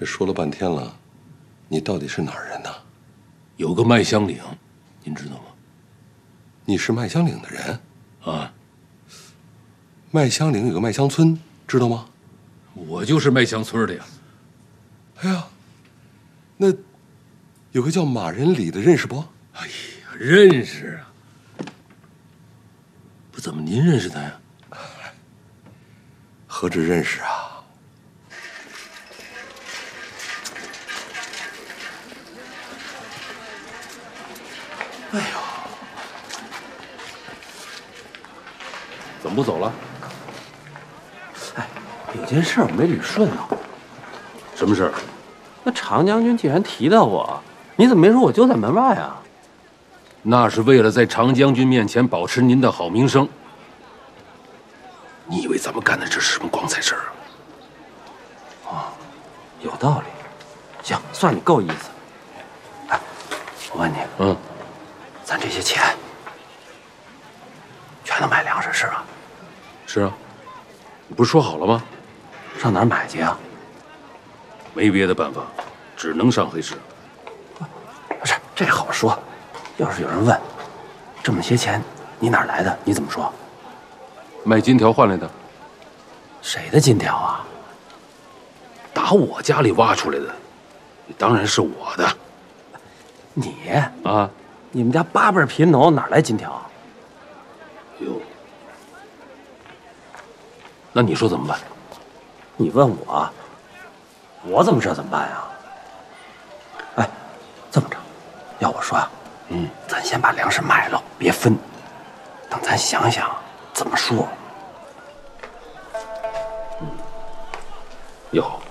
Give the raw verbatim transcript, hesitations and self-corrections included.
这说了半天了，你到底是哪儿人呢？ 有个麦香岭，您知道吗？ 你是麦香岭的人啊？ 麦香岭有个麦香村，知道吗？ 我就是麦香村的呀。 哎呀，那有个叫马仁礼的，认识不？ 哎呀，认识啊。不，怎么您认识他呀？ 何止认识啊！ 哎呦，怎么不走了？ 哎，有件事我没捋顺呢。 什么事儿？ 那常将军既然提到我，你怎么没说我就在门外啊？ 那是为了在常将军面前保持您的好名声。你以为咱们干的这是什么光彩事儿啊？ 哦，有道理。行，算你够意思。哎，我问你， 嗯， 咱这些钱全都买粮食是吧？ 是啊，你不是说好了吗？ 上哪儿买去啊？ 没别的办法，只能上黑市。 不是，这好说。要是有人问，这么些钱你哪儿来的？你怎么说？ 卖金条换来的。 谁的金条啊？ 打我家里挖出来的，当然是我的。 你啊？ 你们家八辈贫农哪来金条？ 哟，那你说怎么办？ 你问我，我怎么知道怎么办呀？哎，这么着，要我说啊， 嗯， 咱先把粮食买了，别分，等咱想想怎么说。 嗯，也好。